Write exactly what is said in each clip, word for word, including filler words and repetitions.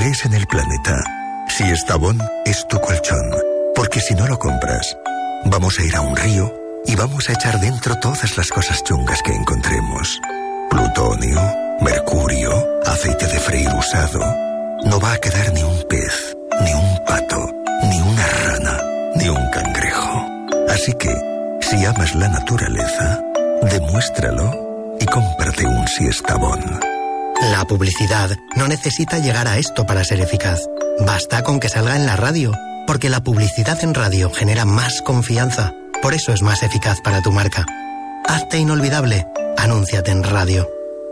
crees en el planeta, Siestabón es tu colchón. Porque si no lo compras, vamos a ir a un río y vamos a echar dentro todas las cosas chungas que encontremos. Plutonio, mercurio, aceite de freír usado. No va a quedar ni un pez, ni un pato, ni una rana, ni un cangrejo. Así que, si amas la naturaleza, demuéstralo y cómprate un Siestabón. La publicidad no necesita llegar a esto para ser eficaz. Basta con que salga en la radio, porque la publicidad en radio genera más confianza. Por eso es más eficaz para tu marca. Hazte inolvidable. Anúnciate en radio.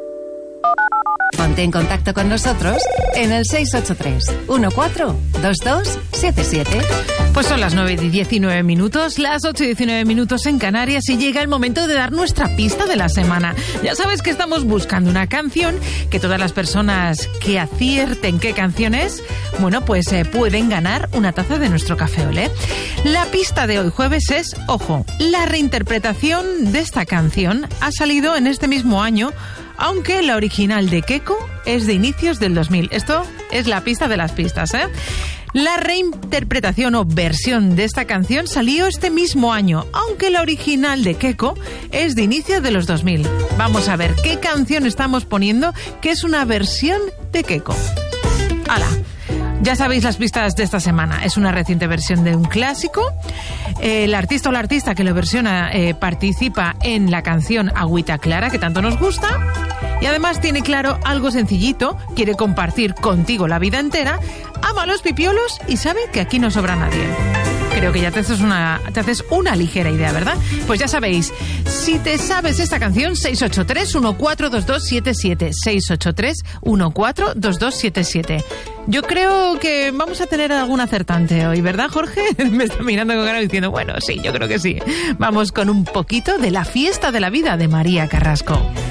Ponte en contacto con nosotros en el seis ocho tres, uno cuatro, dos dos siete siete. Pues son las nueve y diecinueve minutos, las ocho y diecinueve minutos en Canarias y llega el momento de dar nuestra pista de la semana. Ya sabes que estamos buscando una canción que todas las personas que acierten qué canción es, bueno, pues eh, pueden ganar una taza de nuestro café olé. La pista de hoy jueves es, ojo, la reinterpretación de esta canción ha salido en este mismo año, aunque la original de Keiko es de inicios del dos mil. Esto es la pista de las pistas, ¿eh? La reinterpretación o versión de esta canción salió este mismo año, aunque la original de Keiko es de inicios de los dos mil. Vamos a ver qué canción estamos poniendo que es una versión de Keiko. ¡Hala! Ya sabéis las pistas de esta semana. Es una reciente versión de un clásico. El artista o la artista que lo versiona eh, participa en la canción Agüita Clara, que tanto nos gusta. Y además tiene claro algo sencillito. Quiere compartir contigo la vida entera. Ama a los pipiolos y sabe que aquí no sobra nadie. Creo que ya te haces una, te haces una ligera idea, ¿verdad? Pues ya sabéis, si te sabes esta canción, seis ocho tres, uno cuatro, dos dos siete siete, seis ocho tres, uno cuatro, dos dos siete siete. Yo creo que vamos a tener algún acertante hoy, ¿verdad, Jorge? Me está mirando con cara diciendo, bueno, sí, yo creo que sí. Vamos con un poquito de La fiesta de la vida de María Carrasco.